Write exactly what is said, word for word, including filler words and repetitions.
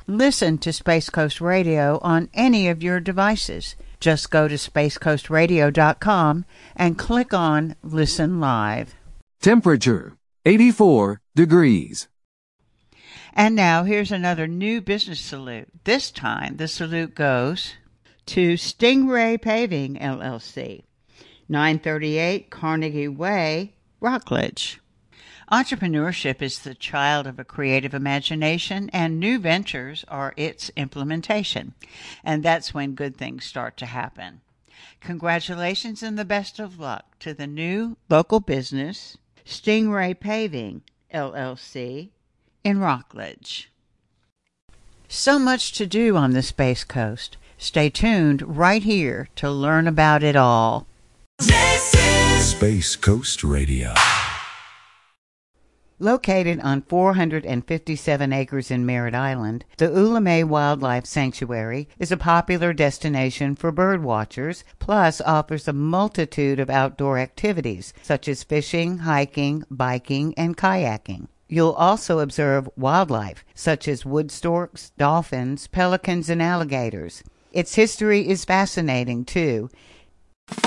Listen to Space Coast Radio on any of your devices. Just go to space coast radio dot com and click on Listen Live. Temperature, eighty-four degrees. And now here's another new business salute. This time the salute goes to Stingray Paving, L L C, nine thirty-eight Carnegie Way, Rockledge. Entrepreneurship is the child of a creative imagination, and new ventures are its implementation. And that's when good things start to happen. Congratulations and the best of luck to the new local business, Stingray Paving, L L C, in Rockledge. So much to do on the Space Coast. Stay tuned right here to learn about it all. This is Space Coast Radio. Located on four hundred fifty-seven acres in Merritt Island, the Oulamé Wildlife Sanctuary is a popular destination for bird watchers, plus offers a multitude of outdoor activities such as fishing, hiking, biking, and kayaking. You'll also observe wildlife such as wood storks, dolphins, pelicans, and alligators. Its history is fascinating, too.